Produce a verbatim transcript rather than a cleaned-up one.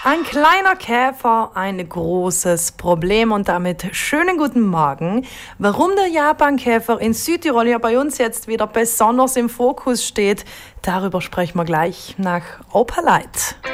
Ein kleiner Käfer, ein großes Problem und damit schönen guten Morgen. Warum der Japankäfer in Südtirol ja bei uns jetzt wieder besonders im Fokus steht, darüber sprechen wir gleich nach Opalite.